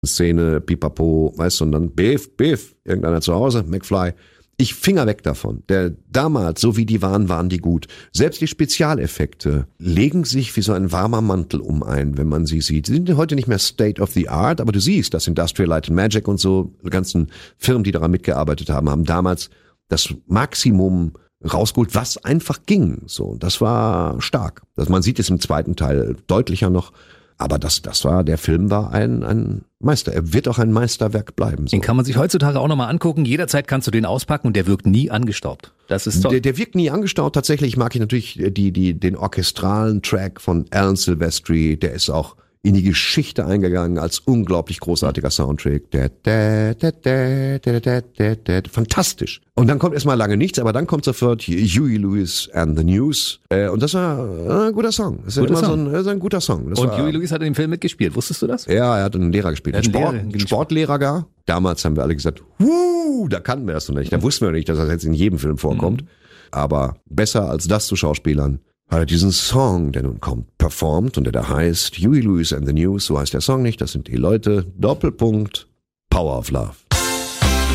Szene, Pipapo, weißt du, und dann Biff, irgendeiner zu Hause, McFly. Ich Finger weg davon. Damals, so wie die waren die gut. Selbst die Spezialeffekte legen sich wie so ein warmer Mantel um einen, wenn man sie sieht. Sie sind heute nicht mehr State of the Art, aber du siehst, dass Industrial Light and Magic und so, die ganzen Firmen, die daran mitgearbeitet haben, haben damals das Maximum rausgeholt, was einfach ging. So, das war stark. Man sieht es im zweiten Teil deutlicher noch. Aber der Film war ein Meister. Er wird auch ein Meisterwerk bleiben. So. Den kann man sich heutzutage auch nochmal angucken. Jederzeit kannst du den auspacken und der wirkt nie angestaubt. Das ist toll. Der wirkt nie angestaubt. Tatsächlich mag ich natürlich den orchestralen Track von Alan Silvestri. Der ist auch in die Geschichte eingegangen als unglaublich großartiger Soundtrack. Fantastisch. Und dann kommt erstmal lange nichts, aber dann kommt sofort Huey Lewis and the News. Und das war ein guter Song. Das ist ein guter Song. Und Huey Lewis hat in dem Film mitgespielt. Wusstest du das? Ja, er hat einen Lehrer gespielt. Einen Sportlehrer gar. Damals haben wir alle gesagt, da kannten wir das noch nicht. Da wussten wir nicht, dass das jetzt in jedem Film vorkommt. Aber besser als das zu Schauspielern hat er diesen Song, der nun kommt, performt und der da heißt Huey Lewis and the News, so heißt der Song nicht, das sind die Leute, Doppelpunkt, Power of Love.